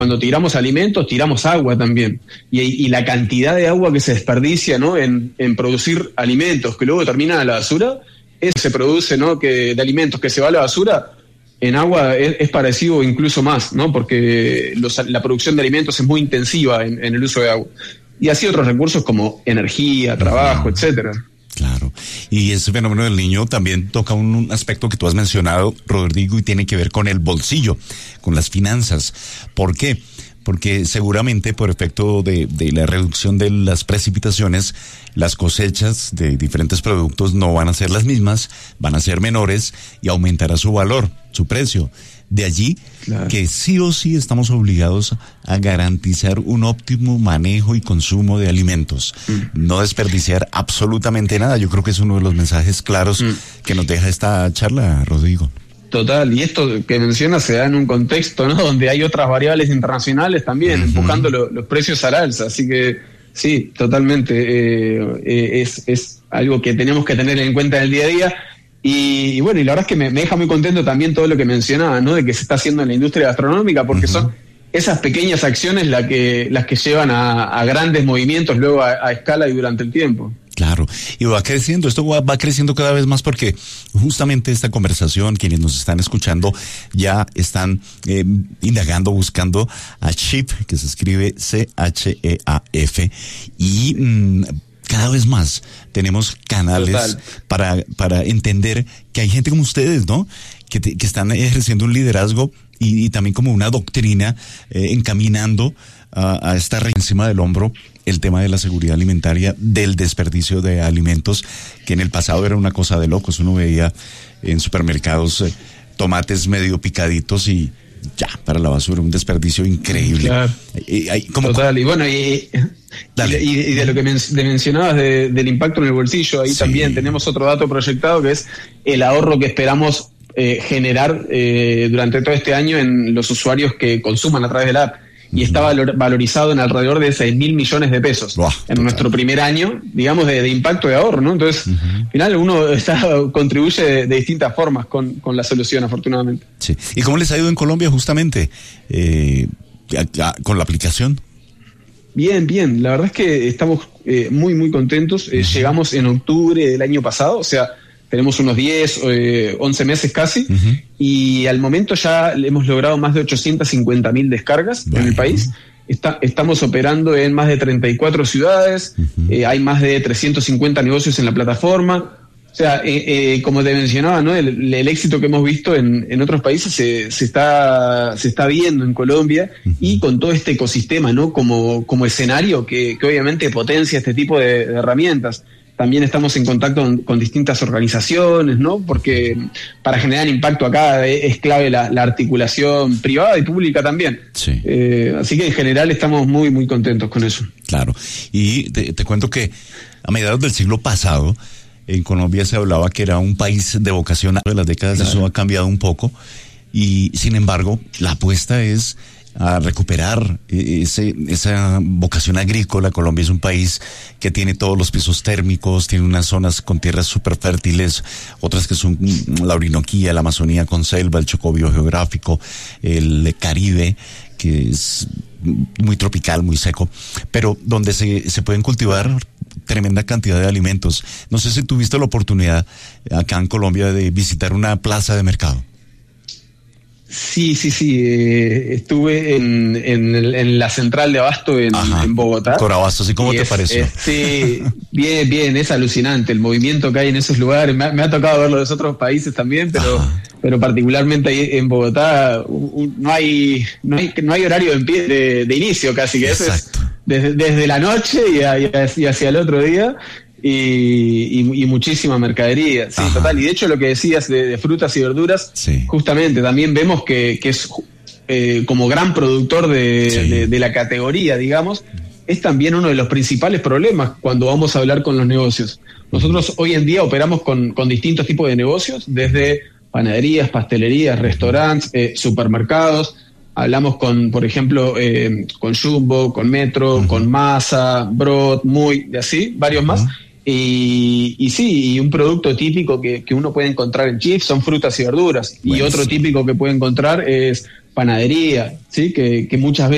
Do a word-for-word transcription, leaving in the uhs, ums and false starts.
cuando tiramos alimentos, tiramos agua también. Y, y la cantidad de agua que se desperdicia, ¿no? en, en producir alimentos que luego terminan a la basura, eso se produce, ¿no? que de alimentos que se va a la basura, en agua es, es parecido incluso más, ¿no? Porque los, la producción de alimentos es muy intensiva en, en el uso de agua. Y así otros recursos como energía, trabajo, uh-huh. etcétera. Claro. Y ese fenómeno del niño también toca un aspecto que tú has mencionado, Rodrigo, y tiene que ver con el bolsillo, con las finanzas. ¿Por qué? Porque seguramente por efecto de, de la reducción de las precipitaciones, las cosechas de diferentes productos no van a ser las mismas, van a ser menores y aumentará su valor, su precio. De allí claro. que sí o sí estamos obligados a garantizar un óptimo manejo y consumo de alimentos. Mm. No desperdiciar absolutamente nada. Yo creo que es uno de los mensajes claros mm. que nos deja esta charla, Rodrigo. Total, y esto que mencionas se da en un contexto, ¿no? donde hay otras variables internacionales también, uh-huh. empujando lo, los precios al alza. Así que sí, totalmente. Eh, eh, es, es algo que tenemos que tener en cuenta en el día a día. Y, y bueno, y la verdad es que me, me deja muy contento también todo lo que mencionaba, ¿no? De que se está haciendo en la industria gastronómica, porque uh-huh. son esas pequeñas acciones la que, las que llevan a, a grandes movimientos luego a, a escala y durante el tiempo. Claro, y va creciendo, esto va, va creciendo cada vez más porque justamente esta conversación, quienes nos están escuchando ya están eh, indagando, buscando a Cheap, que se escribe C H E A F, y mmm, cada vez más tenemos canales Total. para para entender que hay gente como ustedes, ¿no? Que, te, que están ejerciendo un liderazgo y, y también como una doctrina eh, encaminando a, a estar encima del hombro el tema de la seguridad alimentaria, del desperdicio de alimentos, que en el pasado era una cosa de locos. Uno veía en supermercados eh, tomates medio picaditos y ya, para la basura, un desperdicio increíble. Claro. Y, y, como, Total, y bueno, y, y, y de lo que men- de mencionabas de, del impacto en el bolsillo, ahí sí. también tenemos otro dato proyectado que es el ahorro que esperamos eh, generar eh, durante todo este año en los usuarios que consuman a través de la app. Y está valor, valorizado en alrededor de seis mil millones de pesos Buah, en total. nuestro primer año, digamos, de, de impacto de ahorro, ¿no? Entonces, uh-huh. al final uno está, contribuye de, de distintas formas con, con la solución, afortunadamente. Sí. ¿Y cómo les ha ido en Colombia justamente eh, a, a, con la aplicación? Bien, bien. La verdad es que estamos eh, muy, muy contentos. Eh, uh-huh. Llegamos en octubre del año pasado, o sea, tenemos unos diez, eh, once meses casi, uh-huh. y al momento ya hemos logrado más de ochocientas cincuenta mil descargas bueno. en el país. Está, estamos operando en más de treinta y cuatro ciudades, uh-huh. eh, hay más de trescientos cincuenta negocios en la plataforma. O sea, eh, eh, como te mencionaba, ¿no? el, el éxito que hemos visto en, en otros países se, se está se está viendo en Colombia, uh-huh. y con todo este ecosistema, ¿no? como, como escenario que, que obviamente potencia este tipo de, de herramientas. También estamos en contacto con, con distintas organizaciones, ¿no? Porque para generar impacto acá es, es clave la, la articulación privada y pública también. Sí. Eh, así que en general estamos muy, muy contentos con eso. Claro. Y te, te cuento que a mediados del siglo pasado, en Colombia se hablaba que era un país de vocación. En las décadas claro. eso ha cambiado un poco. Y sin embargo, la apuesta es a recuperar ese, esa vocación agrícola. Colombia es un país que tiene todos los pisos térmicos, tiene unas zonas con tierras súper fértiles, otras que son la Orinoquía, la Amazonía con selva, el Chocó biogeográfico, el Caribe, que es muy tropical, muy seco, pero donde se, se pueden cultivar tremenda cantidad de alimentos. No sé si tuviste la oportunidad acá en Colombia de visitar una plaza de mercado. Sí, sí, sí. Eh, estuve en, en, en la central de Abasto en, en Bogotá. Corabastos, ¿y cómo te es, pareció? Es, sí, bien, bien, es alucinante el movimiento que hay en esos lugares. Me ha, me ha tocado verlo en otros países también, pero pero particularmente ahí en Bogotá un, no hay no hay no hay horario de, pie, de, de inicio casi, que eso es desde, desde la noche y, a, y hacia el otro día. Y, y, y muchísima mercadería, sí, Ajá. total. Y de hecho lo que decías de, de frutas y verduras, sí. justamente también vemos que, que es eh, como gran productor de, sí. de, de la categoría, digamos, es también uno de los principales problemas cuando vamos a hablar con los negocios. Nosotros hoy en día operamos con, con distintos tipos de negocios, desde panaderías, pastelerías, restaurantes, eh, supermercados. Hablamos con, por ejemplo, eh, con Jumbo, con Metro, uh-huh. con Masa, Brod, Muy, de así, varios uh-huh. más. Y, y sí, y un producto típico que, que uno puede encontrar en Cheap son frutas y verduras. Bueno, y otro sí. típico que puede encontrar es panadería, ¿sí? que, que muchas veces